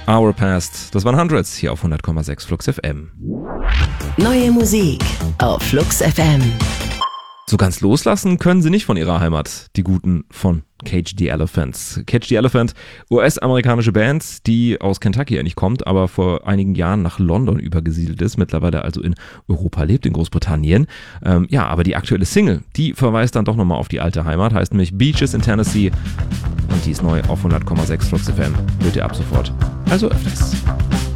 Hour Past. Das waren Hundreds hier auf 100,6 Flux FM. Neue Musik auf Flux FM. So ganz loslassen können sie nicht von ihrer Heimat, die Guten von Cage the Elephant. Cage the Elephant, US-amerikanische Band, die aus Kentucky eigentlich kommt, aber vor einigen Jahren nach London übergesiedelt ist, mittlerweile also in Europa lebt, in Großbritannien. Aber die aktuelle Single, die verweist dann doch nochmal auf die alte Heimat, heißt nämlich Beaches in Tennessee und die ist neu auf 100,6 Flux FM. Hört ihr ab sofort. Also öfters.